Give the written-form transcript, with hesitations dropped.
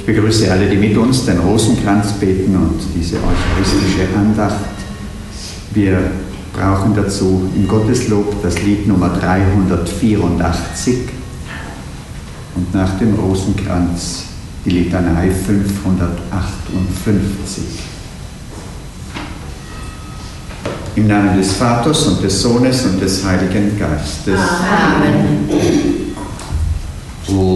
Ich begrüße alle, die mit uns den Rosenkranz beten und diese eucharistische Andacht. Wir brauchen dazu im Gotteslob das Lied Nummer 384 und nach dem Rosenkranz die Litanei 558. Im Namen des Vaters und des Sohnes und des Heiligen Geistes. Amen.